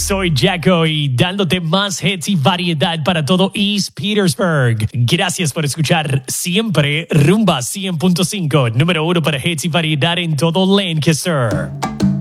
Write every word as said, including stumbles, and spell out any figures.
Soy Jacko y dándote más hits y variedad para todo East Petersburg. Gracias por escuchar siempre Rumba cien punto cinco, número uno para hits y variedad en todo Lancaster.